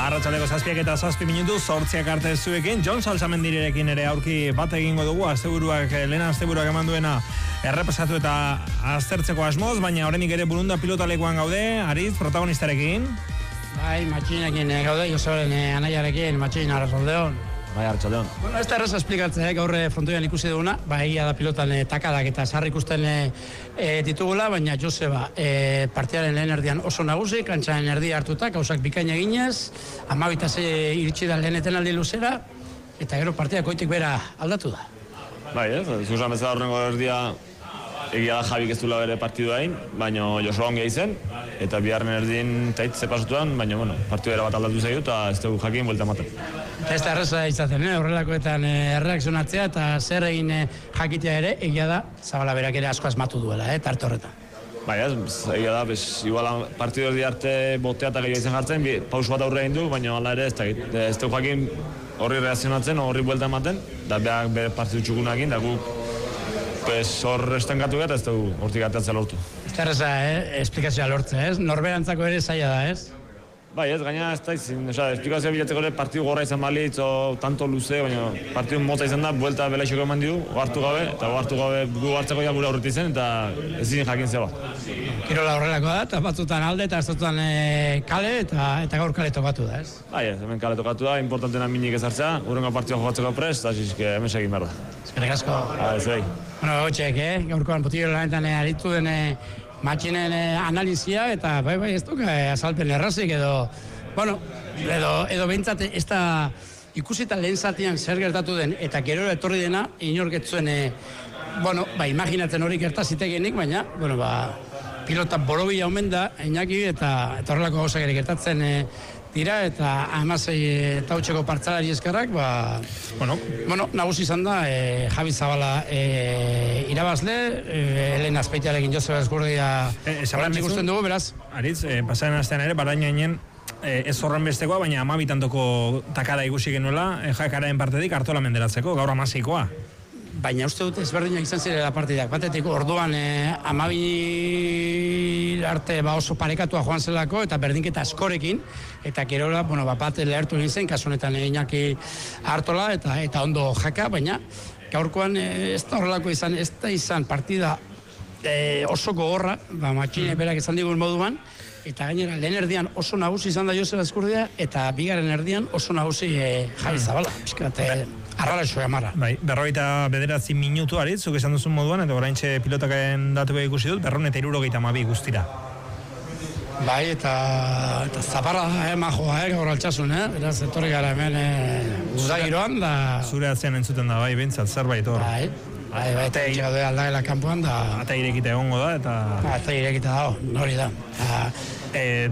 Arratsaldeko 7:07 zortziak arte zuekin, Jon Salsamendirekin ere aurki bat egingo dugu, lehen asteburuak eman duena errepasatu eta aztertzeko asmoz, baina oraindik ere Burunda pilotalekuan gaude, Aritz, protagonistarekin. Bai, Matxinakin gaude, Joseben anaiarekin, Matxin, arratsaldeon. Bai, arratsaldeon. Bueno, ez da erraza esplikatzea, gaur frontoian ikusi duguna, egia da pilotan takadak eta sarri ikusten ditugula, baina Joseba partidaren lehen erdian oso nagusi, kantxaren erdia hartuta, gauzak bikaina eginez, 12 iritsi da lehen etenaldi luzera, eta gero partida koitik bera aldatu da. Bai, zuzan bezala horrengo erdia egia da Jabik ez duela bere partidu hain, baina Josua ongi izen, eta biharren erdin taitze pasutuan, baina partidu ere bat aldatu zaitu eta ez dugu jakin buelta ematen. Ez da erraza izaten, horrelakoetan erreakzionatzea eta zer egin jakitea ere, egia da, Zabala berak ere asko asmatu duela, tarte horretan. Bai, egia da, igual partidu erdi arte botea eta gehiago izan jartzen, paus bat aurre egin du, baina hala ere ez dugu jakin horri reakzionatzen, horri buelta ematen, da behar bere partidu txukunakin, da guk hor estankatu gara, ez dugu hortik atatzea lortu. Ez da erraza, esplikazioa lortzea, ez? Norberantzako ere zaila da, ez? Bai, gaina ez da izin, esplikazioa bilatzeko ere partidu gorra izan balitz, o tanto luze, baina partidu motza izan da, buelta belaixoko eman didu, ohartu gabe, eta ohartu gabe gu hartzeko ja gure aurretik zen, eta ezin jakin zeba. Kirola horrelako da, eta batzutan alde, eta batzutan kale, eta gaur kale tokatu da, ez? Bai, hemen kale tokatu da, importantena minik ezartzea, urrengo partidua jokatzeko prest, eta hemen segin behar da. Eskerrik asko. Bueno, gotxek, gaurkoan botillo lanetan aritu den Matxinen analizia, eta bai, ez duk azalpen errazik edo, bueno, edo behintzat ez da ikusita lehen zatian zer gertatu den, eta gero etorri dena, inorketzuen, imaginatzen hori gertazitegenik, baina, pilota borobila omen da, Iñaki, eta horrelako gauzak ere gertatzen dira, eta 16 tautxeko partzalari eskerrak, nagusi izan da, Javi Zabala irabazle, Helen Azpeitiarekin Joseba Eskurdia ikusten dugu, beraz. Aritz, pasaren astean ere, barainoen ez horren bestekoa, baina 12 tantoko takada ikusi genuela, jakaren partetik Artola menderatzeko, gaur 16koa. Baina uste dut ezberdinak izan zirela partidak. Batetik orduan 12 arte oso parekatua joan zelako eta berdinketa askorekin, eta gerola, bat lehertu egin zen, kasu honetan Iñaki Artola eta ondo jaka, baina gaurkoan ez da horrelako izan, ez da izan partida oso gogorra, Matxine berak esan digun moduan, eta gainera lehen erdian oso nagusi izan da Joseba Eskurdia, eta bigarren erdian oso nagusi Javi Zabala. Arrala esoi amarra. Bai, 49 minutu Aritz, zuk esan duzun moduan, eta oraintxe pilotakaen datu behar ikusi dut, 272 guztira. Bai, eta zaparra majoa, gaur altxasun, beraz, etorri gara hemen udagiroan, da... Zure atzean entzuten da, bai, bintzat, zerbait hor. Bai, eta egin aldagela kanpoan, da... Ata irekita egongo da, eta... Ata irekita da, hori da.